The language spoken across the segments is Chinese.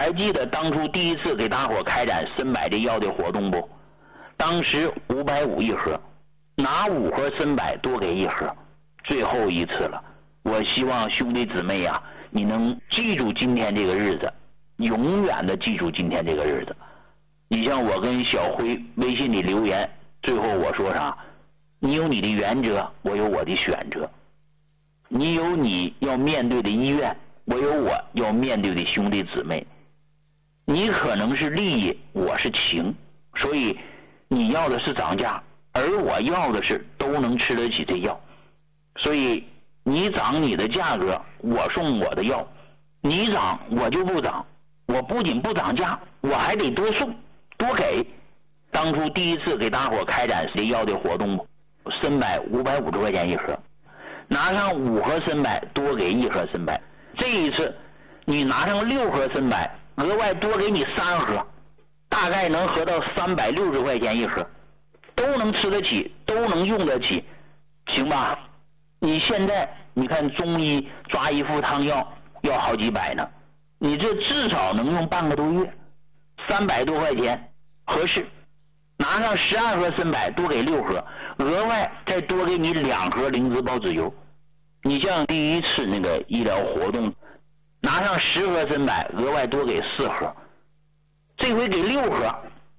还记得当初第一次给大伙开展参柏这药的活动不？当时550一盒，拿5盒参柏多给1盒，最后一次了。我希望兄弟姊妹呀，你能记住今天这个日子，永远的记住今天这个日子。你像我跟小辉微信里留言，最后我说啥？你有你的原则，我有我的选择。你有你要面对的医院，我有我要面对的兄弟姊妹。你可能是利益，我是情，所以你要的是涨价，而我要的是都能吃得起这药。所以你涨你的价格，我送我的药；你涨我就不涨，我不仅不涨价，我还得多送多给。当初第一次给大伙开展谁药的活动，参柏550块钱1盒，拿上5盒参柏多给1盒参柏。这一次你拿上6盒参柏，额外多给你3盒，大概能合到360块钱1盒，都能吃得起，都能用得起，行吧？你现在你看中医抓一副汤药要好几百呢，你这至少能用半个多月，300多块钱合适。拿上12盒参柏多给6盒，额外再多给你2盒灵芝孢子油。你像第一次那个医疗活动，拿上10盒参柏，额外多给4盒，这回给6盒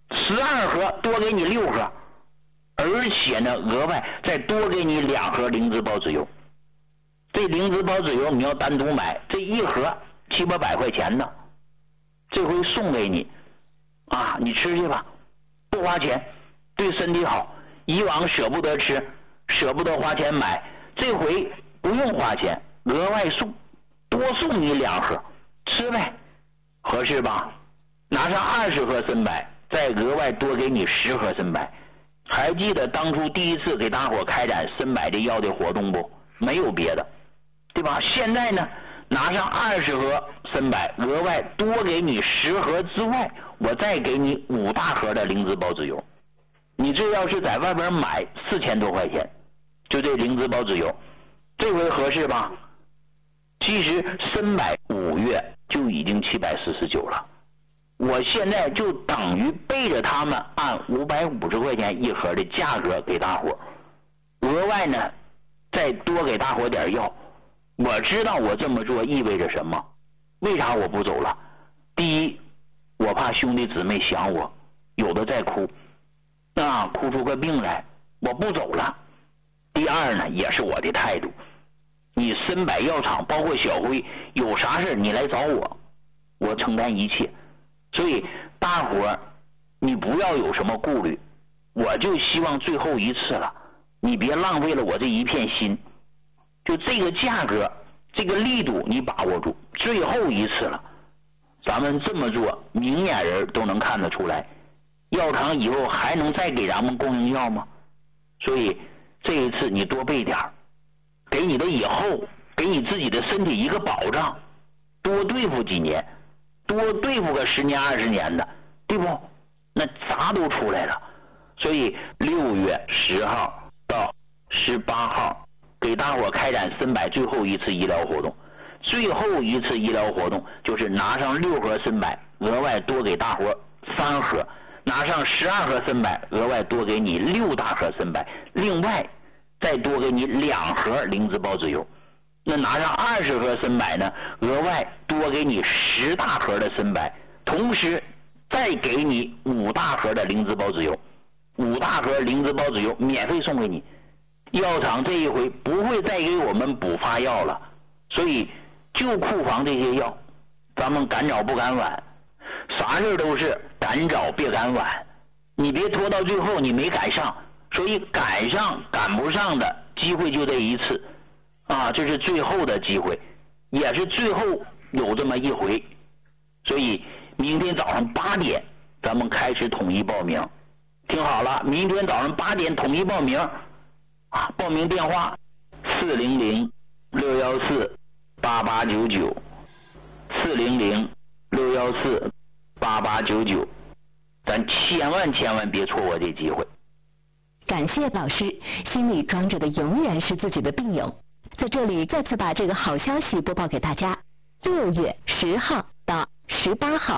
，12盒多给你6盒，而且呢额外再多给你2盒灵芝孢子油。这灵芝孢子油你要单独买，这1盒700-800块钱呢，这回送给你啊，你吃去吧，不花钱，对身体好。以往舍不得吃，舍不得花钱买，这回不用花钱，额外送，多送你2盒，吃呗，合适吧？拿上20盒参柏，再额外多给你10盒参柏。还记得当初第一次给大伙开展参柏这药的活动不？没有别的，对吧？现在呢，拿上20盒参柏，额外多给你10盒之外，我再给你5大盒的灵芝孢子油。你这要是在外边买4000多块钱，就这灵芝孢子油，这回合适吧？其实参柏5月就已经749了，我现在就等于背着他们按550块钱1盒的价格给大伙，额外呢再多给大伙点药。我知道我这么做意味着什么，为啥我不走了？第一，我怕兄弟姊妹想我，有的在哭，哭出个病来，我不走了。第二呢，也是我的态度，你参柏药厂包括小辉有啥事你来找我，我承担一切。所以大伙你不要有什么顾虑，我就希望最后一次了，你别浪费了我这一片心，就这个价格这个力度你把握住，最后一次了，咱们这么做明眼人都能看得出来，药厂以后还能再给咱们供应药吗？所以这一次你多备点，给你的以后给你自己的身体一个保障，多对付几年，多对付个10年20年的，对不？那啥都出来了。所以6月10号到18号给大伙开展参柏最后一次医疗活动。最后一次医疗活动就是拿上6盒参柏，额外多给大伙3盒，拿上12盒参柏，额外多给你6大盒参柏，另外再多给你2盒灵芝孢子油。那拿上20盒参柏呢，额外多给你10大盒的参柏，同时再给你5大盒的灵芝孢子油，5大盒灵芝孢子油免费送给你。药厂这一回不会再给我们补发药了，所以就库房这些药，咱们赶早不赶晚，啥事都是赶早别赶晚，你别拖到最后你没赶上，所以赶上赶不上的机会就这一次这是最后的机会，也是最后有这么一回。所以明天早上8点咱们开始统一报名，听好了，明天早上8点统一报名报名电话400-614-8899 400-614-8899，咱千万别错过这机会。 感谢老师，心里装着的永远是自己的病友。在这里再次把这个好消息播报给大家，6月10号到18号